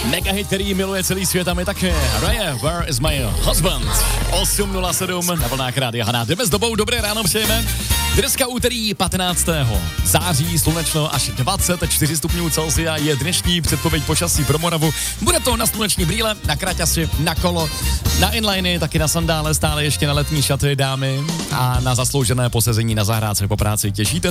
Megahit, který miluje celý svět a my také. Raya, Where is my husband? 8.07 na vlnách Rádia Haná. Jdeme s dobou, dobré ráno přejeme. Dneska úterý 15. září, slunečno až 24 stupňů Celsia je dnešní předpověď počasí pro Moravu. Bude to na sluneční brýle, na kraťasy, na kolo, na inliny, taky na sandále, stále ještě na letní šaty dámy a na zasloužené posezení na zahrádce po práci. Těšíte